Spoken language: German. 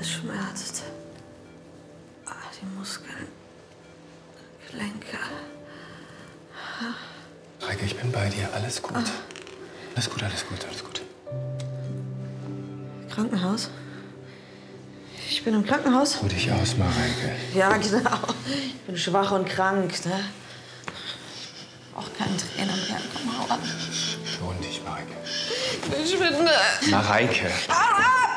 Es schmerzt. Die Muskeln, Gelenke. Mareike, ich bin bei dir. Alles gut. Alles gut, alles gut, alles gut. Krankenhaus? Ich bin im Krankenhaus? Ruh dich aus, Mareike. Ja, genau. Ich bin schwach und krank, ne? Ich brauch keine Tränen mehr. Komm, hau ab. Schon dich, Mareike. Ich verschwinde. Mareike. Hau ab!